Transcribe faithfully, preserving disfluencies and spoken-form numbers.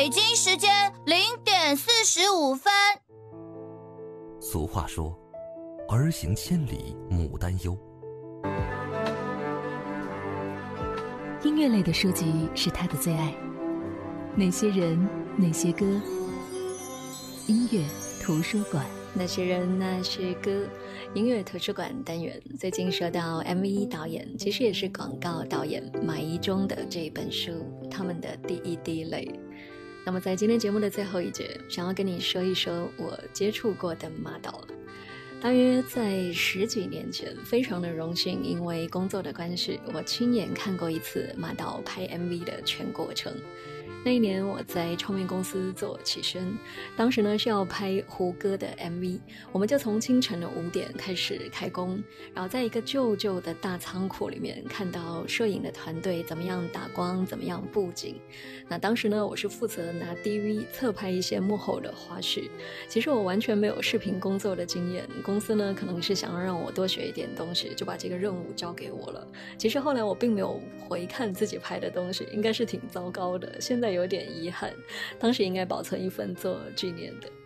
北京时间零点四十五分。 俗话说，儿行千里母担忧。 音乐类的书籍是他的最爱，哪些人，哪些歌？音乐图书馆。 那些人，那些歌，音乐图书馆单元。最近说到 M V 导演，其实也是广告导演马一中的这一本书，他们的第一滴泪。那么在今天节目的最后一节，想要跟你说一说我接触过的马导。大约在十几年前，非常的荣幸，因为工作的关系，我亲眼看过一次马导拍 M V 的全过程。那一年我在唱片公司做起身，当时呢是要拍胡歌的 M V， 我们就从清晨的五点开始开工，然后在一个旧旧的大仓库里面看到摄影的团队怎么样打光，怎么样布景。那当时呢我是负责拿 D V 侧拍一些幕后的花絮，其实我完全没有视频工作的经验，公司呢可能是想要让我多学一点东西，就把这个任务交给我了。其实后来我并没有回看自己拍的东西，应该是挺糟糕的，现在有点遗憾，当时应该保存一份做纪念的。